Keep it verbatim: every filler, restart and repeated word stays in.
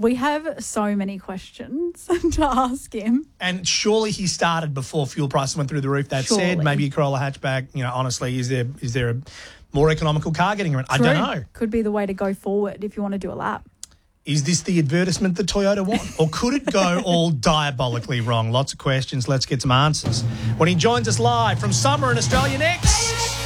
We have so many questions to ask him. And surely he started before fuel prices went through the roof. That Surely. said, maybe a Corolla hatchback, you know, honestly, is there is there a more economical car getting around? I True. don't know. Could be the way to go forward if you want to do a lap. Is this the advertisement that Toyota want? Or could it go all diabolically wrong? Lots of questions. Let's get some answers when he joins us live from summer in Australia next.